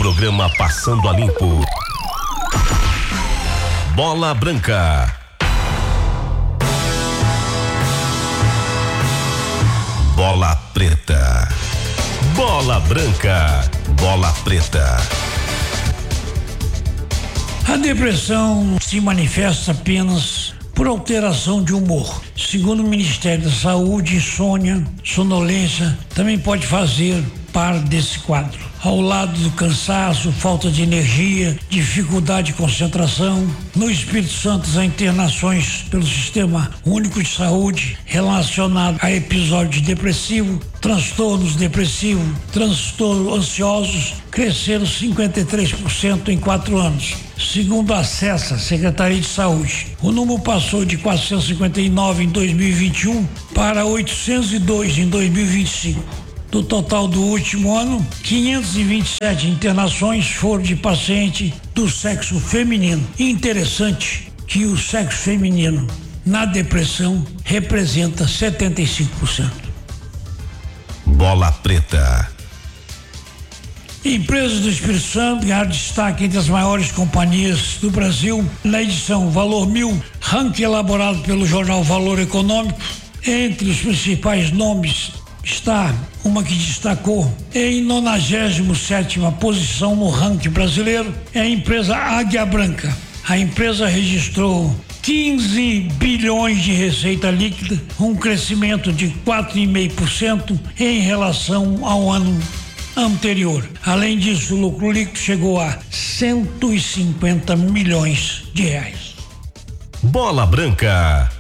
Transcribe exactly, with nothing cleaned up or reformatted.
programa Passando a Limpo. Bola Branca. Bola Preta. Bola Branca. Bola Preta. A depressão se manifesta apenas por alteração de humor. Segundo o Ministério da Saúde, insônia, sonolência também pode fazer parte desse quadro. Ao lado do cansaço, falta de energia, dificuldade de concentração. No Espírito Santo, as internações pelo Sistema Único de Saúde relacionado a episódios depressivos, transtornos depressivos, transtornos ansiosos cresceram cinquenta e três por cento em quatro anos. Segundo a Acessa, Secretaria de Saúde, o número passou de quatrocentos e cinquenta e nove em dois mil e vinte e um para oitocentos e dois em dois mil e vinte e cinco. Do total do último ano, quinhentas e vinte e sete internações foram de paciente do sexo feminino. Interessante que o sexo feminino na depressão representa setenta e cinco por cento. Bola Preta. Empresas do Espírito Santo ganharam destaque entre as maiores companhias do Brasil na edição Valor Mil, ranking elaborado pelo jornal Valor Econômico. Entre os principais nomes está uma que destacou em nonagésima sétima posição no ranking brasileiro, é a empresa Águia Branca. A empresa registrou quinze bilhões de receita líquida, um crescimento de quatro vírgula cinco por cento em relação ao ano anterior. Além disso, o lucro líquido chegou a cento e cinquenta milhões de reais. Bola Branca.